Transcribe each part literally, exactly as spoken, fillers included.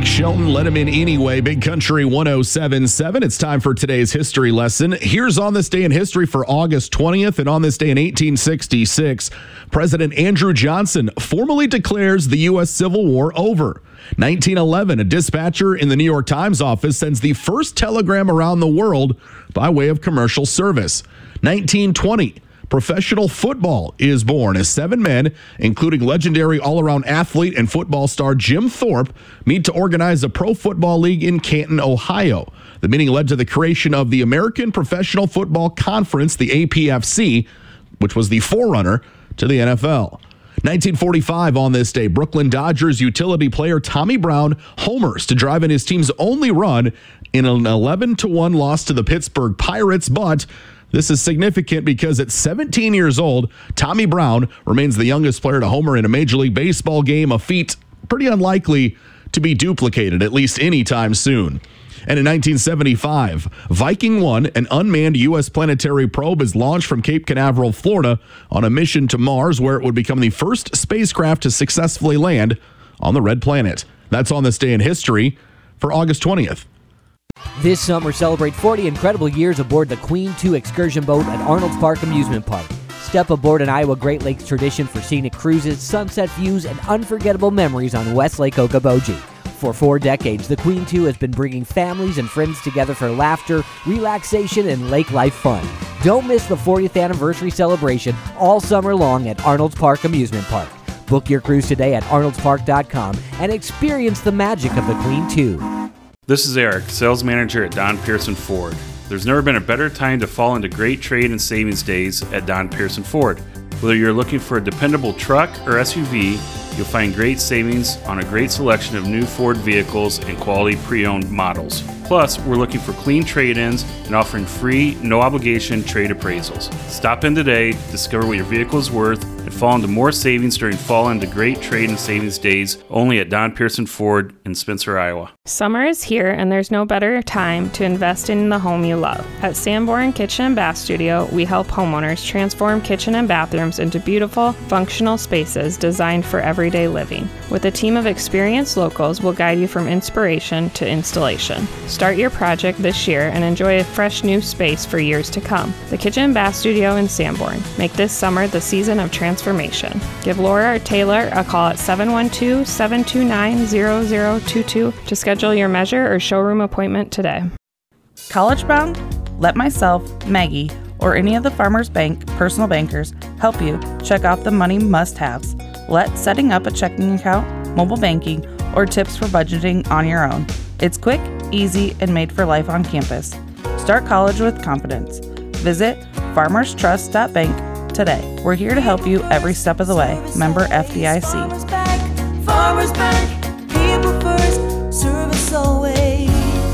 Blake Shelton let him in anyway. Big Country one oh seven point seven. It's time for today's history lesson. Here's On This Day in History for August twentieth. And on this day in eighteen sixty-six, President Andrew Johnson formally declares the U S Civil War over. nineteen eleven, a dispatcher in the New York Times office sends the first telegram around the world by way of commercial service. nineteen twenty, professional football is born as seven men, including legendary all-around athlete and football star Jim Thorpe, meet to organize a pro football league in Canton, Ohio. The meeting led to the creation of the American Professional Football Conference, the A P F C, which was the forerunner to the N F L. nineteen forty-five, on this day, Brooklyn Dodgers utility player Tommy Brown homers to drive in his team's only run in an eleven to one loss to the Pittsburgh Pirates, but this is significant because at seventeen years old, Tommy Brown remains the youngest player to homer in a Major League Baseball game, a feat pretty unlikely to be duplicated, at least anytime soon. And in nineteen seventy-five, Viking one, an unmanned U S planetary probe, is launched from Cape Canaveral, Florida, on a mission to Mars, where it would become the first spacecraft to successfully land on the red planet. That's On This Day in History for August twentieth. This summer, celebrate forty incredible years aboard the Queen two excursion boat at Arnold's Park Amusement Park. Step aboard an Iowa Great Lakes tradition for scenic cruises, sunset views, and unforgettable memories on West Lake Okoboji. For four decades, the Queen two has been bringing families and friends together for laughter, relaxation, and lake life fun. Don't miss the fortieth anniversary celebration all summer long at Arnold's Park Amusement Park. Book your cruise today at arnolds park dot com and experience the magic of the Queen two. This is Eric, sales manager at Don Pearson Ford. There's never been a better time to fall into great trade and savings days at Don Pearson Ford. Whether you're looking for a dependable truck or S U V, you'll find great savings on a great selection of new Ford vehicles and quality pre-owned models. Plus, we're looking for clean trade-ins and offering free, no-obligation trade appraisals. Stop in today, discover what your vehicle is worth, and fall into more savings during fall into great trade and savings days only at Don Pearson Ford in Spencer, Iowa. Summer is here, and there's no better time to invest in the home you love. At Sanborn Kitchen and Bath Studio, we help homeowners transform kitchen and bathrooms into beautiful, functional spaces designed for everyday living. With a team of experienced locals, we'll guide you from inspiration to installation. Start your project this year and enjoy a fresh new space for years to come. The Kitchen and Bath Studio in Sanborn. Make this summer the season of transformation. Give Laura or Taylor a call at seven one two, seven two nine, zero zero two two to schedule your measure or showroom appointment today. College bound? Let myself, Maggie, or any of the Farmers Bank personal bankers help you check off the money must-haves. Let setting up a checking account, mobile banking, or tips for budgeting on your own. It's quick, easy, and made for life on campus. Start college with confidence. Visit farmers trust dot bank today. We're here to help you every step of the way. Member F D I C. Farmers Bank, Farmers Bank, people first, service always.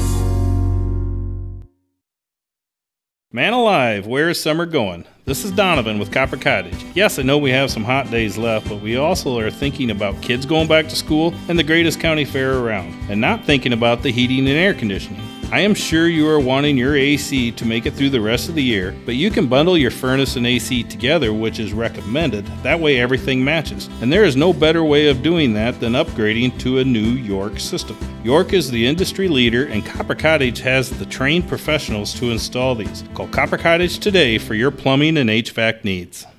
Man alive, where is summer going? This is Donovan with Copper Cottage. Yes, I know we have some hot days left, but we also are thinking about kids going back to school and the greatest county fair around, and not thinking about the heating and air conditioning. I am sure you are wanting your A C to make it through the rest of the year, but you can bundle your furnace and A C together, which is recommended. That way everything matches. And there is no better way of doing that than upgrading to a new York system. York is the industry leader, and Copper Cottage has the trained professionals to install these. Call Copper Cottage today for your plumbing and H V A C needs.